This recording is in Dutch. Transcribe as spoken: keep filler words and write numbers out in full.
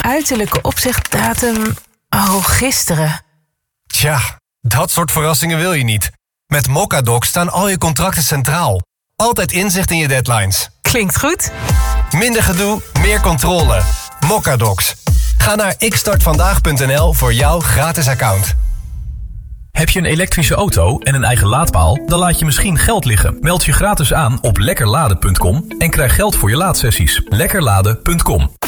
uiterlijke opzegdatum... Oh, gisteren. Tja, dat soort verrassingen wil je niet. Met Mocadoc staan al je contracten centraal. Altijd inzicht in je deadlines. Klinkt goed. Minder gedoe, meer controle. Mocadocs. Ga naar ik start vandaag punt n l voor jouw gratis account. Heb je een elektrische auto en een eigen laadpaal? Dan laat je misschien geld liggen. Meld je gratis aan op lekkerladen punt com en krijg geld voor je laadsessies. lekkerladen punt com